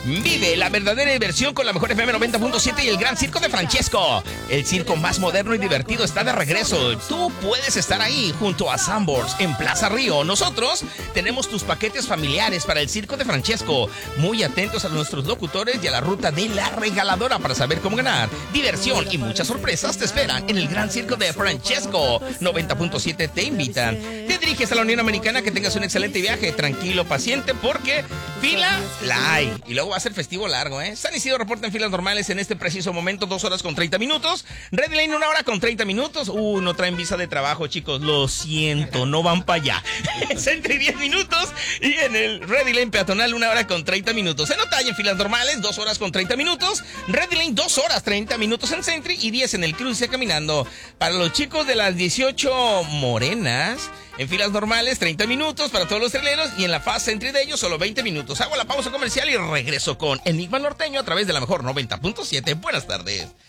Vive la verdadera diversión con la mejor FM 90.7 y el Gran Circo de Francesco. El circo más moderno y divertido está de regreso. Tú puedes estar ahí junto a Sanborns en Plaza Río. Nosotros tenemos tus paquetes familiares para el Circo de Francesco. Muy atentos a nuestros locutores y a la ruta de la regaladora para saber cómo ganar. Diversión y muchas sorpresas te esperan en el Gran Circo de Francesco. 90.7 te invitan. Te diriges a la Unión Americana, que tengas un excelente viaje. Tranquilo, paciente, porque fila la hay. Y luego va a ser festivo largo, ¿eh? San Isidro reporta en filas normales en este preciso momento 2 horas con 30 minutos. Red Lane 1 hora con 30 minutos. No traen visa de trabajo, chicos. Lo siento, no van para allá. Sentry 10 minutos. Y en el Red Lane peatonal 1 hora con 30 minutos. En Otay en filas normales 2 horas con 30 minutos. Red Lane 2 horas 30 minutos en Sentry y 10 en el Cruce caminando. Para los chicos de las 18 morenas, en filas normales 30 minutos para todos los traileros y en la Fast Entry de ellos solo 20 minutos. Hago la pausa comercial y regreso con Enigma Norteño a través de la mejor 90.7. Buenas tardes.